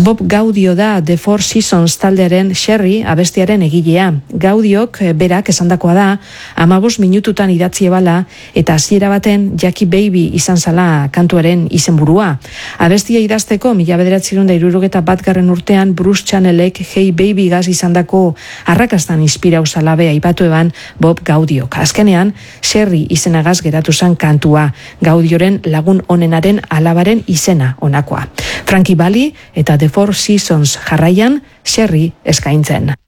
Bob Gaudio da The Four Seasons taldearen Sherry abestiaren egilea. Gaudiok berak esandakoa da 15 minututan idatzi ebala eta hasiera baten Jackie Baby izan zala kantuaren izenburua. Abestia idazteko 1961 urtean Bruce Channelek Hey Baby gaz izandako arrakastan inspirau zalabe aipatu eban Bob Gaudiok. Azkenean Sherry izenagaz geratu zen kantua. Gaudioren lagun onenaren alabaren izena onakoa. Frankie Valli eta The Four Seasons jarraian Sherry eskaintzen.